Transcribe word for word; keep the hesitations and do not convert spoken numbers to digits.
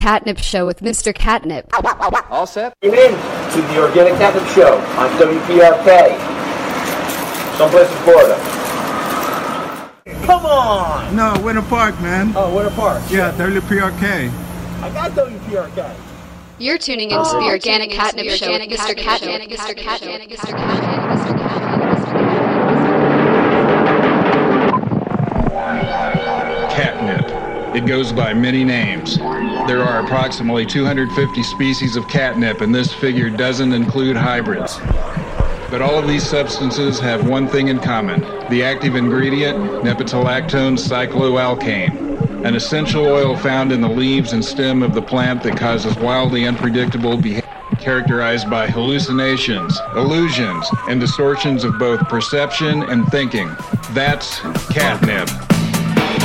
Catnip Show with Mister Catnip. All set? Tune in to the Organic Catnip Show on W P R K, someplace in Florida. Come on! No, Winter Park, man. Oh, Winter Park. Yeah, W P R K. I got W P R K. You're tuning into oh, the Organic Catnip Show with Mister Catnip. Mister Catnip. Mister Catnip. Mister Catnip. It goes by many names. There are approximately two hundred fifty species of catnip, and this figure doesn't include hybrids. But all of these substances have one thing in common: the active ingredient, nepentolactone cycloalkane, an essential oil found in the leaves and stem of the plant that causes wildly unpredictable behavior characterized by hallucinations, illusions, and distortions of both perception and thinking. That's catnip.